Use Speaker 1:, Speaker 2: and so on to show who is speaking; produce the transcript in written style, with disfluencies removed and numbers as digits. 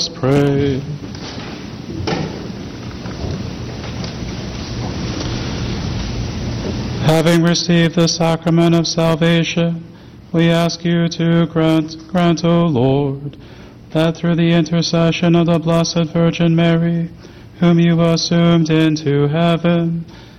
Speaker 1: Pray. Having received the sacrament of salvation, we ask you to grant, O Lord, that through the intercession of the Blessed Virgin Mary, whom you assumed into heaven,